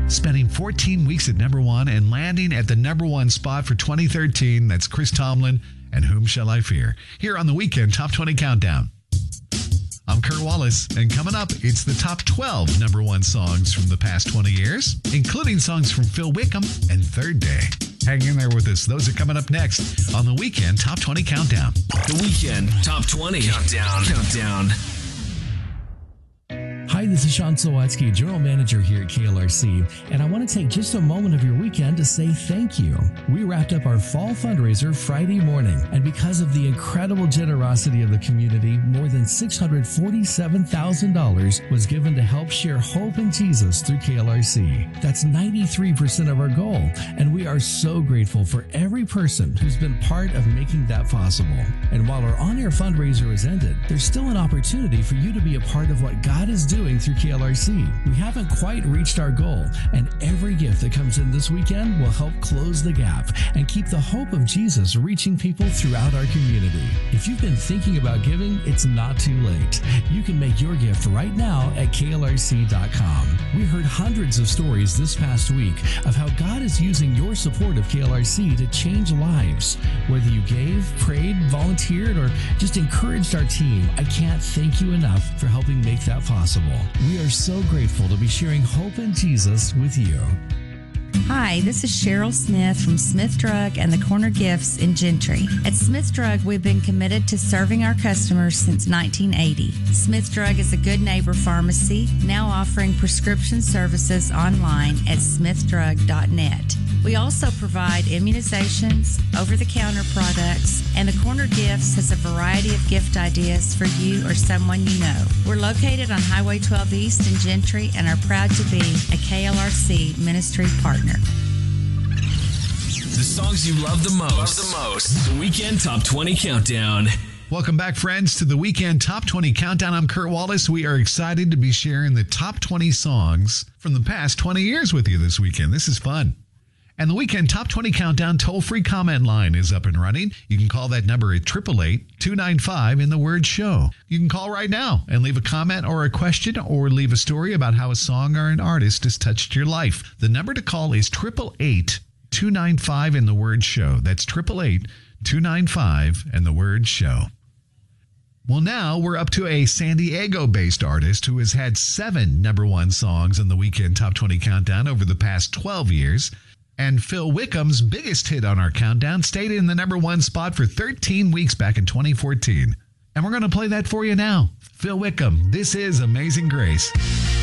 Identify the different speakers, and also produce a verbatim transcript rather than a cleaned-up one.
Speaker 1: spending fourteen weeks at number one and landing at the number one spot for twenty thirteen. That's Chris Tomlin and Whom Shall I Fear? Here on the Weekend Top twenty Countdown. I'm Kurt Wallace, and coming up, it's the top twelve number one songs from the past twenty years, including songs from Phil Wickham and Third Day. Hang in there with us. Those are coming up next on the Weekend Top twenty Countdown.
Speaker 2: The Weekend Top twenty Countdown. Countdown.
Speaker 3: Hi, this is Sean Sawatsky, General Manager here at K L R C, and I want to take just a moment of your weekend to say thank you. We wrapped up our fall fundraiser Friday morning, and because of the incredible generosity of the community, more than six hundred forty-seven thousand dollars was given to help share hope in Jesus through K L R C. That's ninety-three percent of our goal, and we are so grateful for every person who's been part of making that possible. And while our on-air fundraiser has ended, there's still an opportunity for you to be a part of what God is doing through K L R C. We haven't quite reached our goal, and every gift that comes in this weekend will help close the gap and keep the hope of Jesus reaching people throughout our community. If you've been thinking about giving, it's not too late. You can make your gift right now at K L R C dot com. We heard hundreds of stories this past week of how God is using your support of K L R C to change lives. Whether you gave, prayed, volunteered, or just encouraged our team, I can't thank you enough for helping make that possible. We are so grateful to be sharing hope in Jesus with you.
Speaker 4: Hi, this is Cheryl Smith from Smith Drug and the Corner Gifts in Gentry. At Smith Drug, we've been committed to serving our customers since nineteen eighty. Smith Drug is a good neighbor pharmacy, now offering prescription services online at smith drug dot net. We also provide immunizations, over-the-counter products, and the Corner Gifts has a variety of gift ideas for you or someone you know. We're located on Highway twelve East in Gentry and are proud to be a K L R C ministry partner.
Speaker 2: The songs you love the most. Love the most. The Weekend Top twenty Countdown.
Speaker 1: Welcome back, friends, to the Weekend Top twenty Countdown. I'm Kurt Wallace. We are excited to be sharing the top twenty songs from the past twenty years with you this weekend. This is fun. And the Weekend Top twenty Countdown toll-free comment line is up and running. You can call that number at eight eight eight, two nine five in the word show. You can call right now and leave a comment or a question or leave a story about how a song or an artist has touched your life. The number to call is eight eight eight, two nine five in the word show. That's eight eight eight, two nine five and the word show. Well, now we're up to a San Diego-based artist who has had seven number one songs in the Weekend Top twenty Countdown over the past twelve years. And Phil Wickham's biggest hit on our countdown stayed in the number one spot for thirteen weeks back in twenty fourteen. And we're going to play that for you now. Phil Wickham, this is Amazing Grace.